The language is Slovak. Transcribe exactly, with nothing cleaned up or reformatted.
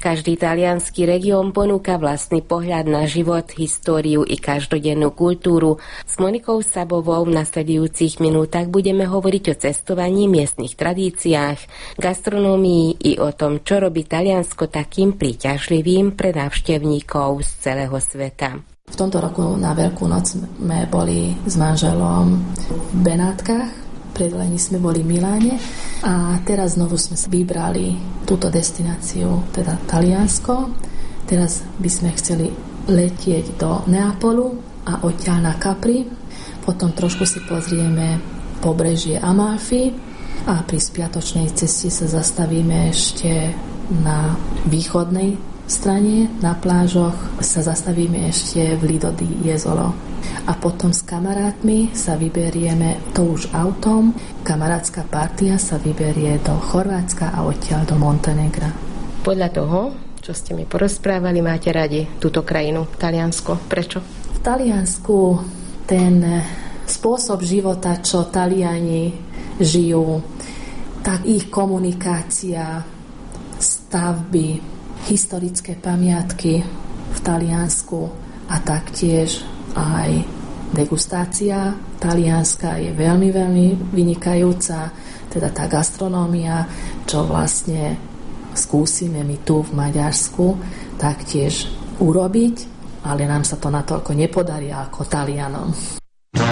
Každý taliansky región ponúka vlastný pohľad na život, históriu i každodennú kultúru. S Monikou Sabovou v nasledujúcich minútach budeme hovoriť o cestovaní, miestnych tradíciách, gastronómii i o tom, čo robí Taliansko takým príťažlivým pre návštevníkov z celého sveta. V tomto roku na Veľkú noc sme boli s manželom v Benátkach. Predlani sme boli v Miláne a teraz znovu sme si vybrali túto destináciu, teda Taliansko. Teraz by sme chceli letieť do Neapolu a odtiaľ na Capri. Potom trošku si pozrieme pobrežie Amalfi a pri spiatočnej ceste sa zastavíme ešte na východnej strane, na plážoch sa zastavíme ešte v Lido di Jesolo. A potom s kamarátmi sa vyberieme, to už autom, kamarátska partia sa vyberie do Chorvátska a odtiaľ do Montenegra. Podľa toho, čo ste mi porozprávali, máte radi túto krajinu, Taliansko. Prečo? V Taliansku ten spôsob života, čo Taliani žijú, tak ich komunikácia, stavby, historické pamiatky v Taliansku a taktiež aj degustácia talianska je veľmi, veľmi vynikajúca, teda tá gastronómia, čo vlastne skúsime my tu v Maďarsku taktiež urobiť, ale nám sa to natoľko nepodarí ako Talianom.